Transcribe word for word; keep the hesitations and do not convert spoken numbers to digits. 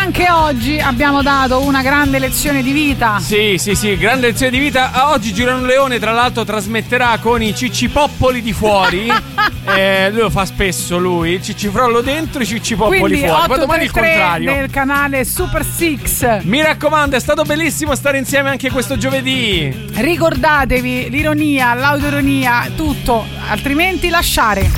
anche oggi abbiamo dato una grande lezione di vita. Sì, sì, sì, grande lezione di vita. Oggi Girano Leone, tra l'altro, trasmetterà con i ciccipoppoli di fuori. eh, lui lo fa spesso, lui. Il ciccifrollo dentro, i ciccipoppoli Quindi fuori. Poi domani il contrario. Nel canale Super Six. Mi raccomando, è stato bellissimo stare insieme anche questo giovedì. Ricordatevi l'ironia, l'autoironia, tutto, altrimenti lasciare.